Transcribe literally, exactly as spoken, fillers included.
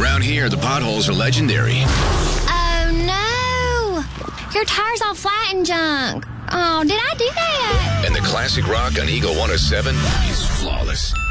Around here, the potholes are legendary. Oh, no. Your tire's all flat and junk. Oh, did I do that? And the classic rock on Eagle one oh seven is flawless.